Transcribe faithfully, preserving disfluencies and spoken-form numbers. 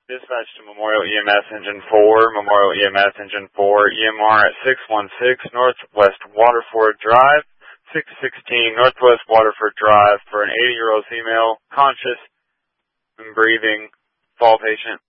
Dispatch to Memorial E M S Engine four, Memorial E M S Engine four, E M R at six one six Northwest Waterford Drive, six sixteen Northwest Waterford Drive for an eighty-year-old female, conscious and breathing, fall patient.